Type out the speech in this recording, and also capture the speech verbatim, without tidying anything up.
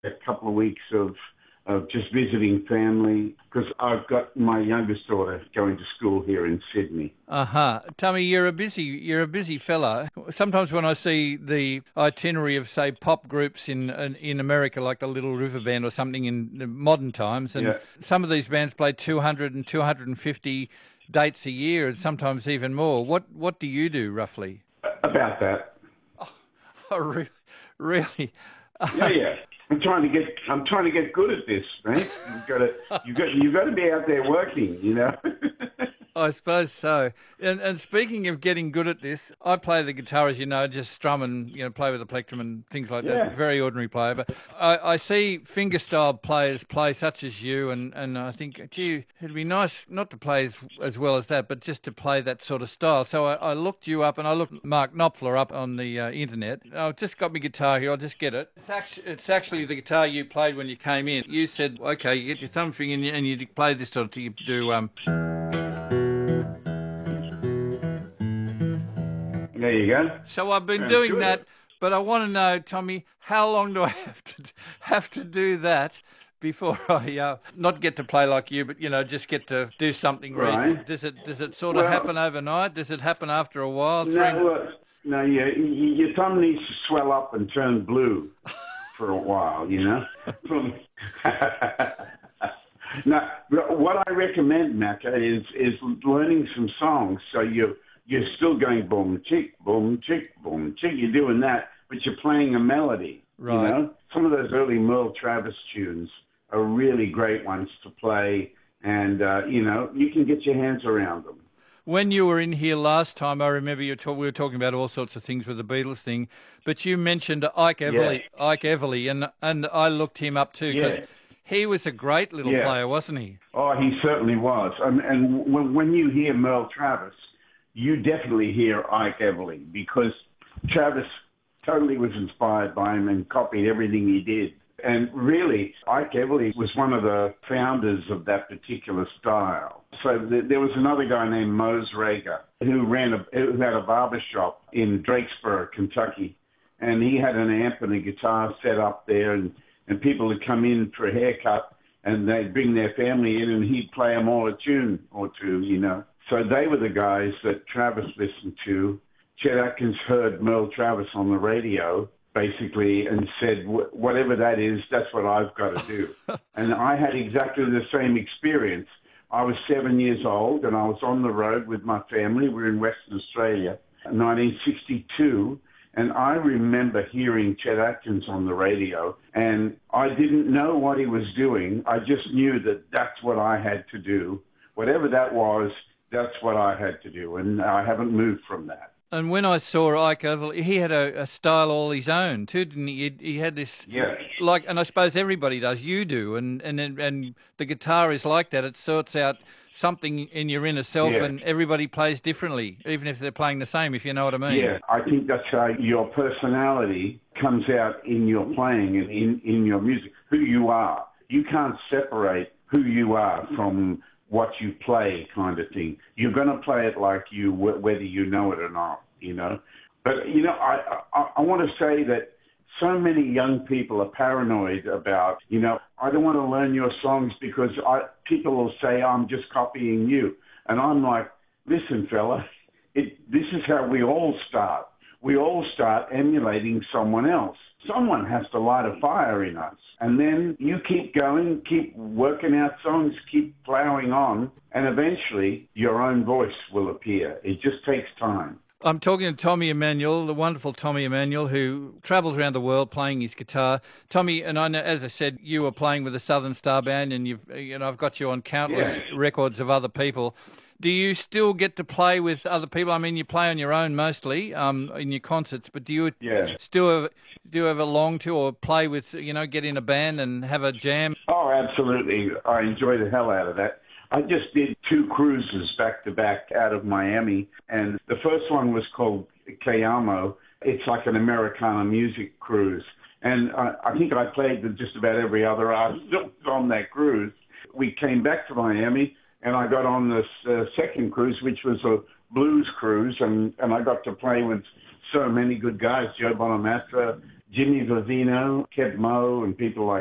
a couple of weeks of of just visiting family because I've got my youngest daughter going to school here in Sydney. Uh-huh. Tommy, you're a busy you're a busy fella. Sometimes when I see the itinerary of, say, pop groups in in, in America, like the Little River Band or something in the modern times, and Yeah. some of these bands play two hundred and two hundred fifty dates a year and sometimes even more. What what do you do, roughly? About that. Oh, re- really? Yeah, yeah. I'm trying to get. I'm trying to get good at this, man. You've got to. You got. You got to be out there working. You know. I suppose so. And and speaking of getting good at this, I play the guitar, as you know, just strum and, you know, play with the plectrum and things like Yeah. that. Very ordinary player. But I, I see fingerstyle players play such as you, and, and I think, gee, it'd be nice not to play as, as well as that, but just to play that sort of style. So I, I looked you up, and I looked Mark Knopfler up on the uh, internet. I've just got my guitar here. I'll just get it. It's actually, it's actually the guitar you played when you came in. You said, okay, you get your thumb finger and you, and you play this sort of thing. You do... Um, There you go. So I've been Sounds doing good. that, but I want to know, Tommy, how long do I have to have to do that before I uh, not get to play like you, but, you know, just get to do something Right. reasonable? Does it does it sort of Well- happen overnight? Does it happen after a while? No, Three- look, no. Yeah, y- y- your thumb needs to swell up and turn blue for a while. You know. From now, what I recommend, Macca, is is learning some songs so you. You're still going boom, chick, boom, chick, boom, chick. You're doing that, but you're playing a melody. Right. You know, some of those early Merle Travis tunes are really great ones to play, and uh, you know, you can get your hands around them. When you were in here last time, I remember you talk, we were talking about all sorts of things with the Beatles thing, but you mentioned Ike Everly, Ike Everly, and and I looked him up too because Yeah. he was a great little Yeah. player, wasn't he? Oh, he certainly was. And, and when, when you hear Merle Travis, you definitely hear Ike Everly because Travis totally was inspired by him and copied everything he did. And really, Ike Everly was one of the founders of that particular style. So th- there was another guy named Mose Rager who ran a who had a barber shop in Drakesboro, Kentucky, and he had an amp and a guitar set up there, and, and people would come in for a haircut, and they'd bring their family in, and he'd play them all a tune or two, you know. So they were the guys that Travis listened to. Chet Atkins heard Merle Travis on the radio, basically, and said, whatever that is, that's what I've got to do. And I had exactly the same experience. I was seven years old, and I was on the road with my family. We were in Western Australia in nineteen sixty-two, and I remember hearing Chet Atkins on the radio, and I didn't know what he was doing. I just knew that that's what I had to do. Whatever that was, that's what I had to do, and I haven't moved from that. And when I saw Ike Everly, he had a, a style all his own too, didn't he? He, he had this, Yeah. like, and I suppose everybody does. You do, and and and the guitar is like that. It sorts out something in your inner self, Yeah. and everybody plays differently, even if they're playing the same. If you know what I mean? Yeah, I think that's how your personality comes out in your playing and in, in your music, who you are. You can't separate who you are from what you play, kind of thing. You're going to play it like you, whether you know it or not, you know. But, you know, I, I, I want to say that so many young people are paranoid about, you know, I don't want to learn your songs because I, people will say I'm just copying you. And I'm like, listen, fella, it, this is how we all start. We all start emulating someone else. Someone has to light a fire in us. And then you keep going, keep working out songs, keep plowing on, and eventually your own voice will appear. It just takes time. I'm talking to Tommy Emmanuel, the wonderful Tommy Emmanuel, who travels around the world playing his guitar. Tommy, and I know, as I said, you were playing with the Southern Star Band, and you've, you know, I've got you on countless Yes. records of other people. Do you still get to play with other people? I mean, you play on your own mostly um, in your concerts, but do you Yeah. still ever, do you ever long to or play with, you know, get in a band and have a jam? Oh, absolutely. I enjoy the hell out of that. I just did two cruises back to back out of Miami, and the first one was called Kayamo. It's like an Americana music cruise, and I, I think I played with just about every other artist on that cruise. We came back to Miami, and I got on this uh, second cruise, which was a blues cruise, and, and I got to play with so many good guys, Joe Bonamassa, Jimmy Vivino, Kev Moe, and people like